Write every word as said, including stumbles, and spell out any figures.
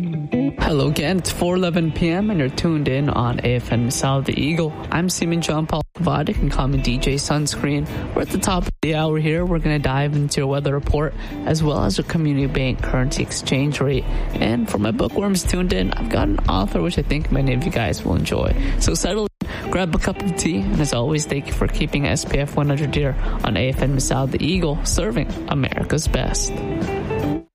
Hello again, it's four eleven p.m. and you're tuned in on A F M Misal the Eagle. I'm Seaman John Paul Vada, you can call me D J Sunscreen. We're at the top of the hour here. We're going to dive into a weather report as well as a community bank currency exchange rate. And for my bookworms tuned in, I've got an author which I think many of you guys will enjoy. So settle in, grab a cup of tea, and as always, thank you for keeping S P F one hundred here on A F M Misal the Eagle, serving America's best.